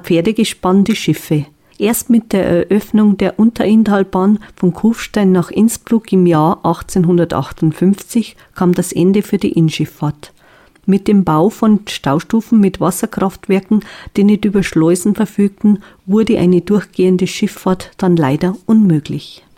pferdegespannte Schiffe. Erst mit der Eröffnung der Unterinntalbahn von Kufstein nach Innsbruck im Jahr 1858 kam das Ende für die Innschifffahrt. Mit dem Bau von Staustufen mit Wasserkraftwerken, die nicht über Schleusen verfügten, wurde eine durchgehende Schifffahrt dann leider unmöglich.